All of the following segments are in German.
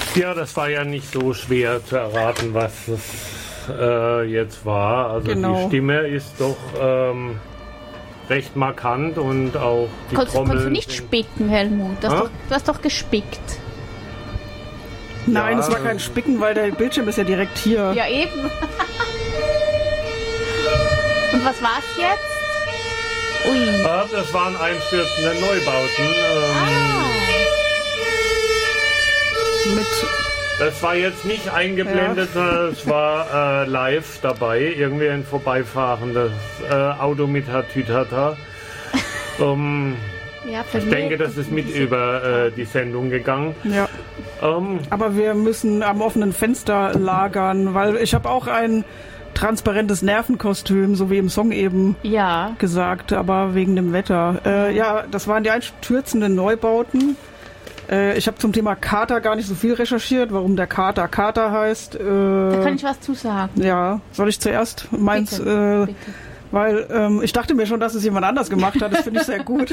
Ja, das war ja nicht so schwer zu erraten, was es jetzt war. Also Genau. die Stimme ist doch recht markant und auch die Trommeln. Konntest du nicht spicken, Helmut? Du hast doch gespickt. Nein, Ja, das war kein Spicken, weil der Bildschirm ist ja direkt hier. Ja, eben. Und was war's jetzt? Ui. Das waren einstürzende Neubauten. Mit Das war jetzt nicht eingeblendet, sondern es war live dabei. Irgendwie ein vorbeifahrendes Auto mit Hatütata. Ja, Ich denke, das ist mit über die Sendung gegangen. ja. Aber wir müssen am offenen Fenster lagern, weil ich habe auch ein transparentes Nervenkostüm, so wie im Song eben Ja. gesagt, aber wegen dem Wetter. Ja, das waren die einstürzenden Neubauten. Ich habe zum Thema Kater gar nicht so viel recherchiert, warum der Kater Kater heißt. Da kann ich was zu sagen. Ja, soll ich zuerst meins? Bitte. Weil ich dachte mir schon, dass es jemand anders gemacht hat. Das finde ich sehr gut.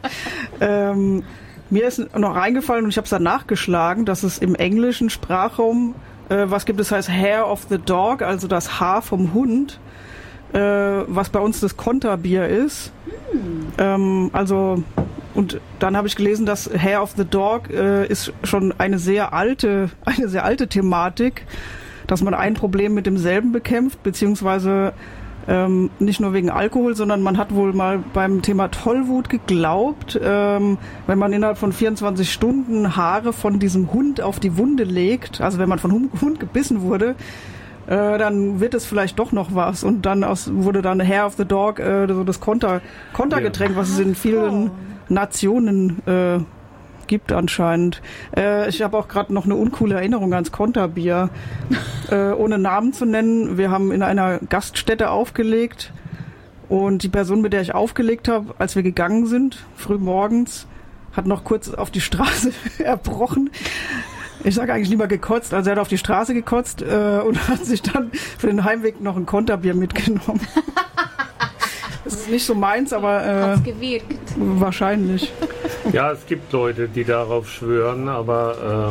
Mir ist noch eingefallen und ich habe es dann nachgeschlagen, dass es im englischen Sprachraum was gibt es, heißt Hair of the Dog, also das Haar vom Hund, was bei uns das Konterbier ist. Also, und dann habe ich gelesen, dass Hair of the Dog ist schon eine sehr alte Thematik, dass man ein Problem mit demselben bekämpft, beziehungsweise nicht nur wegen Alkohol, sondern man hat wohl mal beim Thema Tollwut geglaubt, wenn man innerhalb von 24 Stunden Haare von diesem Hund auf die Wunde legt, also wenn man von Hund gebissen wurde, dann wird es vielleicht doch noch was. Und dann wurde dann Hair of the Dog so das Kontergetränk, was es in vielen Nationen gibt anscheinend. Ich habe auch gerade noch eine uncoole Erinnerung ans Konterbier. Ohne Namen zu nennen, wir haben in einer Gaststätte aufgelegt und die Person, mit der ich aufgelegt habe, als wir gegangen sind, früh morgens, hat noch kurz auf die Straße erbrochen. Ich sage eigentlich lieber gekotzt, also er hat auf die Straße gekotzt und hat sich dann für den Heimweg noch ein Konterbier mitgenommen. Das ist nicht so meins, aber Hat's gewirkt. wahrscheinlich. Ja, es gibt Leute, die darauf schwören, aber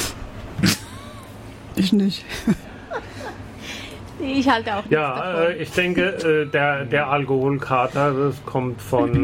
Ich nicht. Ich halte auch nichts ja, davon. ich denke, der Alkoholkater, das kommt von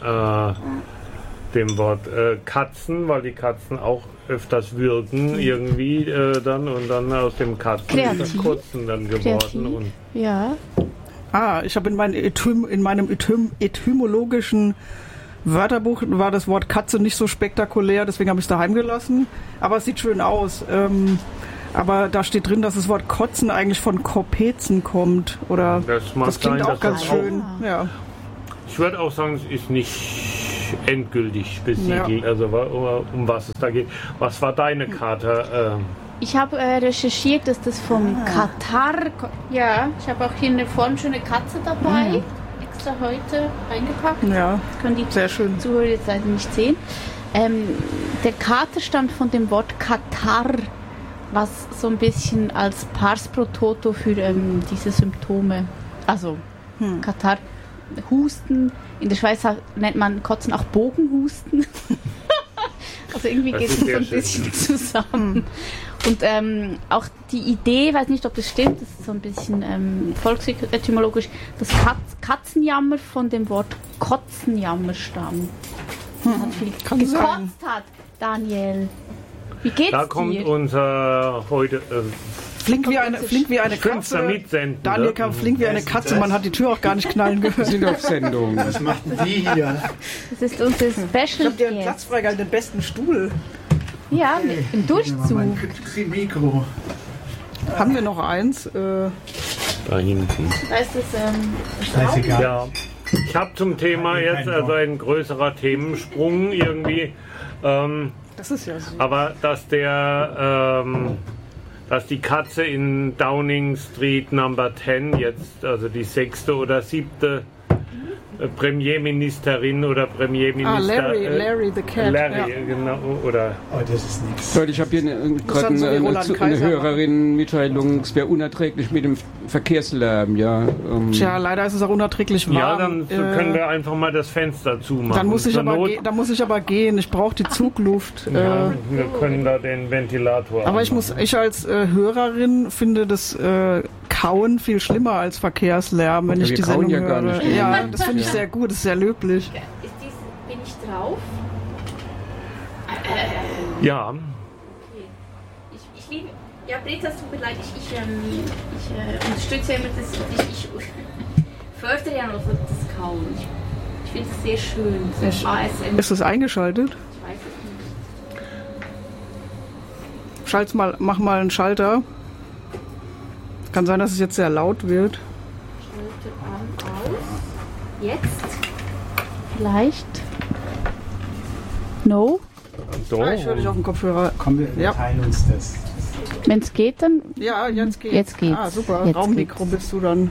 dem Wort Katzen, weil die Katzen auch öfters würgen irgendwie dann und dann aus dem Katzen ist das Kreativ. Kotzen dann geworden. Kreativ. Und Ja. Ich habe in meinem etymologischen Wörterbuch war das Wort Katze nicht so spektakulär, deswegen habe ich es daheim gelassen. Aber es sieht schön aus. Aber da steht drin, dass das Wort Kotzen eigentlich von Korpezen kommt. Oder das mag das klingt sein, auch dass ganz das schön. Ja. Ich würde auch sagen, es ist nicht endgültig besiegelt, also um was es da geht. Was war deine Karte? Ich habe recherchiert, dass das vom Katar. Ja, ich habe auch hier eine formschöne Katze dabei. Extra heute eingepackt. Ja, Das können die sehr schön. Zuhörer jetzt leider nicht sehen. Der Kater stammt von dem Wort Katar, was so ein bisschen als Pars pro Toto für diese Symptome, also Katar, Husten, in der Schweiz nennt man Kotzen auch Bogenhusten. Also irgendwie Das geht ist es so sehr ein schön. bisschen zusammen. Und auch die Idee, weiß nicht, ob das stimmt, das ist so ein bisschen volksetymologisch, dass Katzenjammer von dem Wort Kotzenjammer stammt. Hat viel Kann gekotzt sein. hat, Daniel. Wie geht's Da kommt dir? unser heute Flink wie eine Künstler Katze. mitsenden. Daniel kam flink wie eine Katze, man hat die Tür auch gar nicht knallen Wir gehört. sind auf Sendung. Was machten die hier? Das ist unser Ich Special habe dir einen Platz Guest. freigehalten, den besten Stuhl. Ja, im Durchzug. Mein Mikro. Haben wir noch eins? Da hinten. Da ist das, Scheißegal. Ja, ich habe zum Thema jetzt also ein größerer Themensprung irgendwie. Das ist ja so. Aber dass dass die Katze in Downing Street Number 10 jetzt, also die 6. oder 7. Premierministerin oder Premierminister. Larry the Cat. Larry, genau. Oder Oh, das ist nichts. Leute, ich habe hier gerade dann so wie eine Roland Kaiser Hörerin-Mitteilung, es wäre unerträglich mit dem Verkehrslärm, ja. Tja, leider ist es auch unerträglich warm. ja, dann können wir einfach mal das Fenster zumachen. Dann muss ich Zur aber, Not- dann muss ich aber gehen. Ich brauche die Zugluft. Ja, wir können da den Ventilator Aber ich als Hörerin finde das Kauen viel schlimmer als Verkehrslärm, wenn Ja, ich wir die kauen Sendung ja gar höre. nicht. Ja, das finde ich sehr gut, das ist sehr löblich. Bin ich drauf? Ja, Okay. Ich liebe. Ja, Britta, es tut mir leid, ich unterstütze ja immer das. Ich fördere ja noch das Kauen. Ich finde es sehr schön. So ASMR. Ist das eingeschaltet? Ich weiß es nicht. Mach mal einen Schalter. Kann sein, dass es jetzt sehr laut wird. Schalte an, aus. Jetzt? Vielleicht? No? so. Ich höre dich auf dem Kopfhörer. Komm, wir Ja. teilen uns das. Wenn es geht, dann. Ja, jetzt geht's. Jetzt geht's. Ah, super. Jetzt Raummikro bist du dann.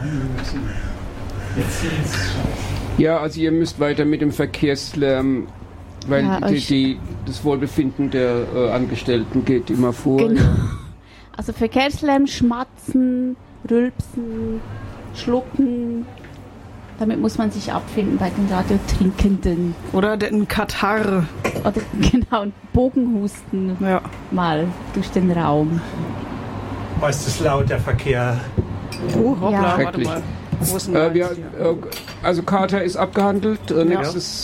Jetzt Ja, also ihr müsst weiter mit dem Verkehrslärm, weil Ja, das Wohlbefinden der Angestellten geht immer vor. Genau. Also Verkehrslärm, Schmatzen, Rülpsen, Schlucken. Damit muss man sich abfinden bei den Radiotrinkenden. Oder ein Katar. Oder genau, ein Bogenhusten Ja. mal durch den Raum. Oh, ist das laut, der Verkehr. Hoppla, Ja. warte Schrecklich. mal. Wo ist denn meins Wir, hier? also Carter ist abgehandelt. Nächstes,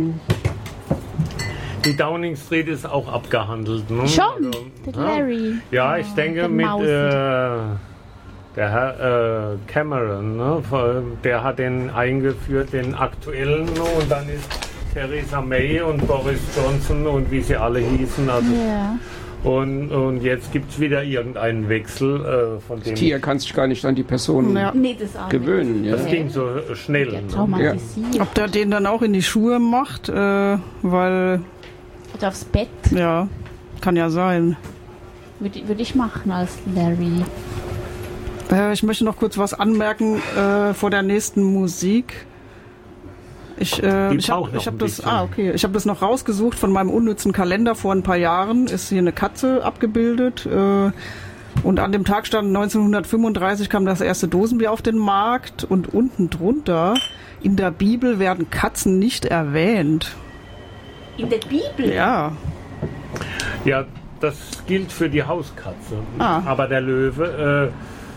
Die Downing Street ist auch abgehandelt. Ne? Schon, Also, der ja. Larry. Ja, ich denke der mit Mausi. der Herr Cameron, ne? Der hat den eingeführt, den aktuellen, ne? Und dann ist Theresa May und Boris Johnson und wie sie alle hießen. Also, Ja. und jetzt gibt es wieder irgendeinen Wechsel von dem. Hier kannst du dich gar nicht an die Person Ja. Nee, das Arme. gewöhnen. Ja. Das ging so schnell. Ja, Ne? traumatisiert. Ob der den dann auch in die Schuhe macht, weil, Oder aufs Bett ja, kann ja sein. würde ich machen als Larry. Ich möchte noch kurz was anmerken vor der nächsten Musik. Ich habe braucht noch ein das, bisschen. okay. Ich habe das noch rausgesucht von meinem unnützen Kalender vor ein paar Jahren. Ist hier eine Katze abgebildet. Und an dem Tag stand 1935 kam das erste Dosenbier auf den Markt. Und unten drunter, in der Bibel werden Katzen nicht erwähnt. In der Bibel? Ja. Ja, das gilt für die Hauskatze. Ah. Aber der Löwe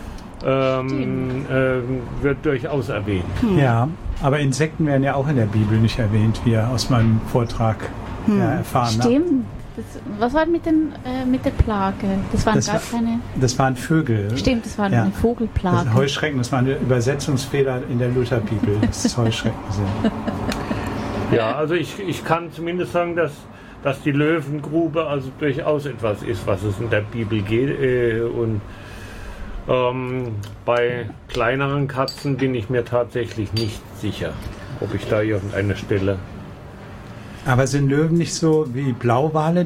wird durchaus erwähnt. Ja, aber Insekten werden ja auch in der Bibel nicht erwähnt, wie ihr aus meinem Vortrag erfahren habt. Stimmt. Was war mit der Plage? Das waren Das gar war- keine. Das waren Vögel. Stimmt, das war Ja. eine Das Vogelplage. Heuschrecken, das war ein Übersetzungsfehler in der Lutherbibel, dass es Heuschrecken sind. Ja, also ich kann zumindest sagen, dass die Löwengrube also durchaus etwas ist, was es in der Bibel geht. Und bei kleineren Katzen bin ich mir tatsächlich nicht sicher, ob ich da irgendeine Stelle Aber sind Löwen nicht so wie Blauwale,